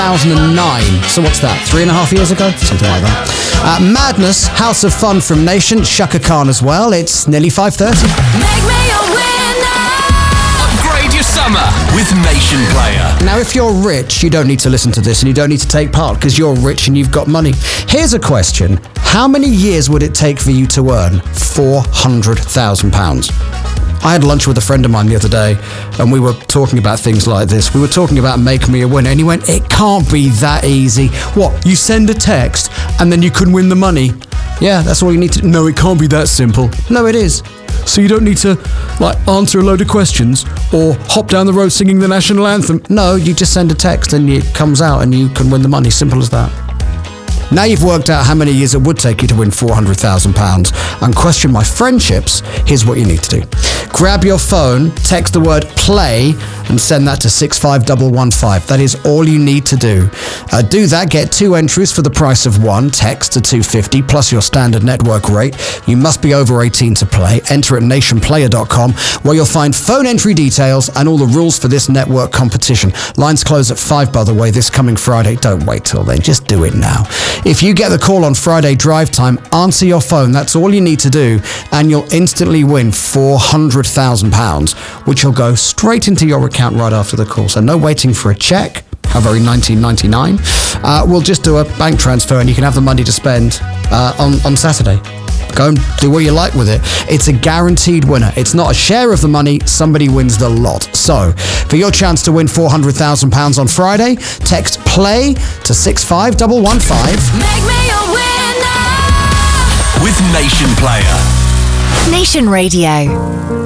2009. So what's that, 3.5 years ago? Something like that. Madness, House of Fun from Nation, Shaka Khan as well. It's nearly 5:30. Make me a winner. Upgrade your summer with Nation Player. Now, if you're rich, you don't need to listen to this and you don't need to take part because you're rich and you've got money. Here's a question. How many years would it take for you to earn £400,000? I had lunch with a friend of mine the other day and we were talking about things like this. We were talking about Make Me a Winner and he went, it can't be that easy. What, you send a text and then you can win the money? Yeah, that's all you need to... No, it can't be that simple. No, it is. So you don't need to, answer a load of questions or hop down the road singing the national anthem. No, you just send a text and it comes out and you can win the money. Simple as that. Now you've worked out how many years it would take you to win £400,000 and question my friendships, here's what you need to do. Grab your phone, text the word play and send that to 65115. That is all you need to do. Do that, get 2 entries for the price of 1, text to 250 plus your standard network rate. You must be over 18 to play. Enter at nationplayer.com where you'll find phone entry details and all the rules for this network competition. Lines close at 5, by the way, this coming Friday. Don't wait till then, just do it now. If you get the call on Friday drive time, answer your phone. That's all you need to do, and you'll instantly win £400,000, which will go straight into your account right after the call. So no waiting for a check. How very 1999. We'll just do a bank transfer, and you can have the money to spend on Saturday. Go and do what you like with it. It's a guaranteed winner. It's not a share of the money. Somebody wins the lot. So, for your chance to win £400,000 on Friday, text PLAY to 65115. Make me a winner. With Nation Player. Nation Radio.